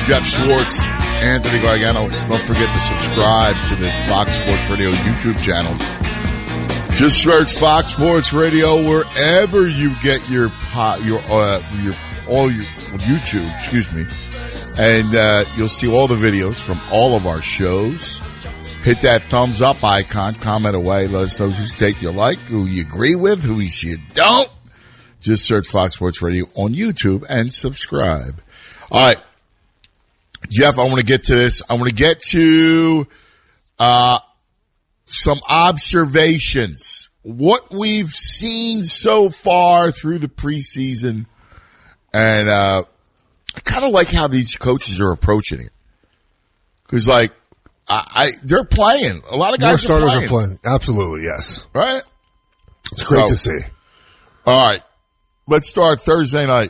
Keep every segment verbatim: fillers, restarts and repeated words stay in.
Jeff Schwartz, Anthony Gargano. Don't forget to subscribe to the Fox Sports Radio YouTube channel. Just search Fox Sports Radio wherever you get your po- your uh, your all your YouTube, excuse me, and uh, you'll see all the videos from all of our shows. Hit that thumbs up icon, comment away, let us know whose take you like, who you agree with, who you don't. Just search Fox Sports Radio on YouTube and subscribe. All right, Jeff, I want to get to this. I want to get to uh some observations. What we've seen so far through the preseason, and uh I kind of like how these coaches are approaching it. Because, like, I, I they're playing. A lot of guys More starters are playing. are playing. Absolutely, yes. Right? It's great so, to see. All right. Let's start Thursday night.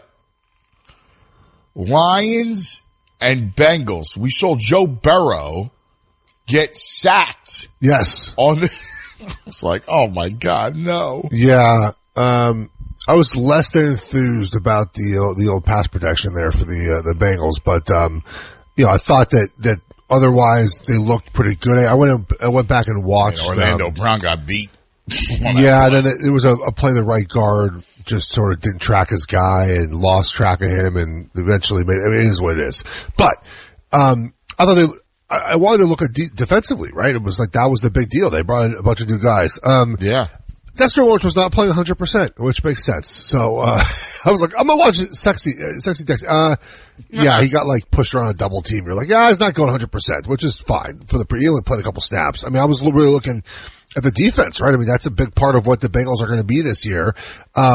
Lions and Bengals. We saw Joe Burrow get sacked. Yes. On the, it's like, oh my God, no. Yeah. Um, I was less than enthused about the uh, the old pass protection there for the uh, the Bengals, but um, you know, I thought that that otherwise they looked pretty good. I went I went back and watched. And Orlando um, Brown got beat. Yeah, then it, it was a, a play the right guard just sort of didn't track his guy and lost track of him, and eventually made. I mean, it is what it is. But um, I thought they. I wanted to look at de- defensively, right? It was like that was the big deal. They brought in a bunch of new guys. Um, yeah. Dexter Lawrence was not playing one hundred percent, which makes sense. So, uh, I was like, I'm gonna watch sexy, uh, sexy Dexter. Uh, yeah, he got like pushed around a double team. You're like, yeah, he's not going one hundred percent, which is fine for the pre. He only played a couple snaps. I mean, I was really looking at the defense, right? I mean, that's a big part of what the Bengals are going to be this year. Um,